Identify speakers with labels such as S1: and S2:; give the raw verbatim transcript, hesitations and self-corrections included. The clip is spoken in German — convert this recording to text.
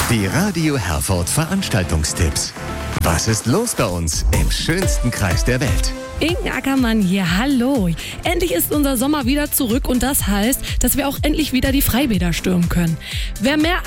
S1: Die Radio Herford Veranstaltungstipps. Was ist los bei uns im schönsten Kreis der Welt?
S2: Inken Ackermann hier, hallo. Endlich ist unser Sommer wieder zurück und das heißt, dass wir auch endlich wieder die Freibäder stürmen können. Wer mehr